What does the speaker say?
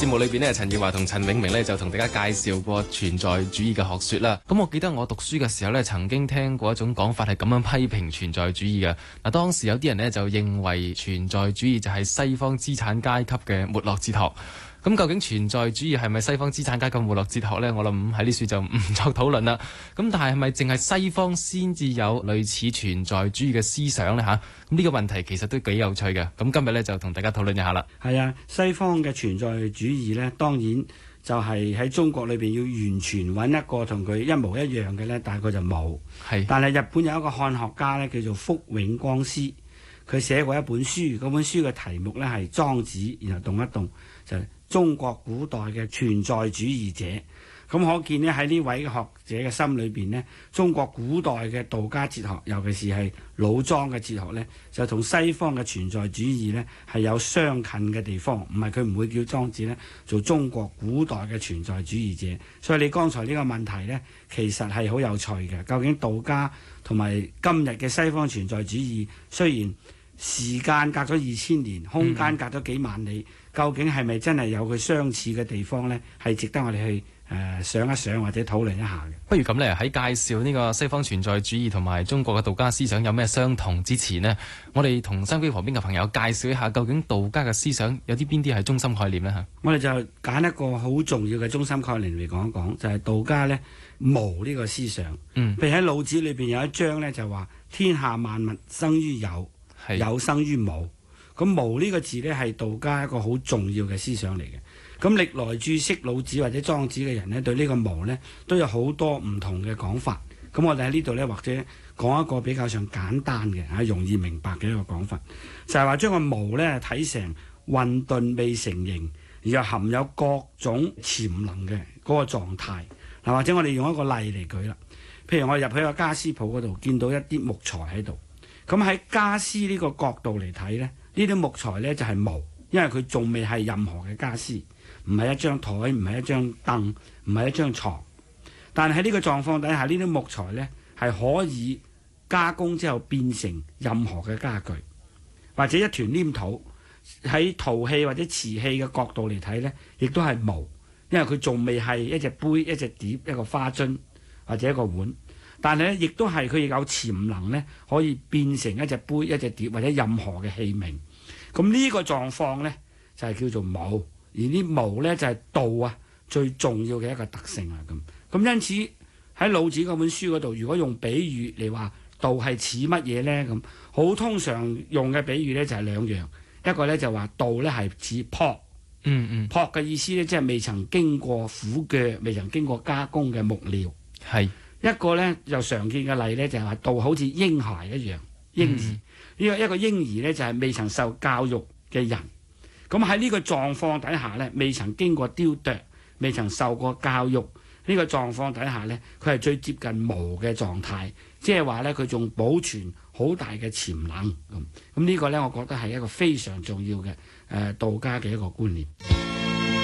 節目裏邊呢，陳耀華同陳永明呢就同大家介紹過存在主義嘅學說啦。咁我記得我讀書嘅時候呢，曾經聽過一種講法係咁樣批評存在主義嘅。嗱，當時有啲人呢就認為存在主義就係西方資產階級嘅沒落哲學。咁究竟存在主義係咪西方資產階級沒落哲學呢？我諗喺呢處就唔作討論啦。咁但係咪淨係西方先至有類似存在主義嘅思想呢？咁呢個問題其實都幾有趣嘅。咁今日呢，就同大家討論一下啦。 係啊，西方嘅存在主義呢，當然就係喺中國裏邊要完全揾一個同佢一模一樣嘅呢，大概就冇。係。但係日本有一個漢學家呢，叫做福永光司，佢寫過一本書，嗰本書嘅題目呢係《莊子》，然後動一動就係中國古代嘅存在主義者。咁可見呢，喺呢位學者嘅心裏邊呢，中國古代嘅道家哲學，尤其是係老莊嘅哲學呢，就同西方嘅存在主義呢係有相近嘅地方。唔係佢唔會叫莊子呢做中國古代嘅存在主義者。所以你剛才呢個問題呢，其實係好有趣嘅。究竟道家同埋今日嘅西方存在主義，雖然時間隔咗2000年，空間隔咗幾萬里，究竟係咪真係有佢相似嘅地方呢？係值得我哋去想一想或者討論一下嘅。 不如咁咧，喺介紹呢個西方存在主義同埋中國嘅道家思想有咩相同之前呢，我哋同收音機旁邊嘅朋友介紹一下，究竟道家嘅思想有啲邊啲係中心概念呢？嚇， 我哋就揀一個好重要嘅中心概念嚟講一講，就係道家呢無呢個思想。譬如喺老子裏邊有一章呢，就話天下萬物生於有，有生於無。咁無呢個字呢，係道家一個好重要嘅思想嚟嘅。咁歷來注釋老子或者莊子嘅人呢，對呢個無呢都有好多唔同嘅講法。咁我哋喺呢度呢，或者講一個比較上簡單嘅容易明白嘅一個講法，就係話將個無呢睇成混沌未成形，然後含有各種潛能嘅嗰個狀態。嗱，或者我哋用一個例嚟舉啦，譬如我入去個家私鋪嗰度，見到一啲木材喺度。咁喺家私呢個角度嚟睇呢，呢啲木材呢就係無，因為佢仲未係任何嘅家私，唔係一張台，唔係一張凳，唔係一張床。但係喺呢個狀況底下，呢啲木材呢係可以加工之後變成任何嘅家具，或者一團黏土。喺陶器或者瓷器嘅角度嚟睇呢，亦都係無，因為佢仲未係一隻杯、一隻碟、一個花樽或者一個碗。但係咧，亦都係佢亦有潛能呢，可以變成一隻杯、一隻碟或者任何嘅器皿。咁呢個狀況呢，就係叫做無，而呢無呢，就係道啊最重要嘅一個特性啦。咁因此喺老子嗰本書嗰度，如果用比喻嚟話道係似乜嘢呢？咁好通常用嘅比喻呢，就係兩樣，一個呢，就話道呢係似箔，箔嘅意思呢，即係未曾經過苦鋸、未曾經過加工嘅木料。係。一個呢，就常見嘅例呢，就係話道好似嬰孩一樣，嬰兒呢個一個嬰兒呢，就係未曾受教育嘅人。咁喺呢個狀況底下呢，未曾經過雕琢，未曾受過教育，呢個狀況底下呢，佢係最接近無嘅狀態，即係話呢，佢仲保存好大嘅潛能。咁呢個呢，我覺得係一個非常重要嘅道家嘅一個觀念。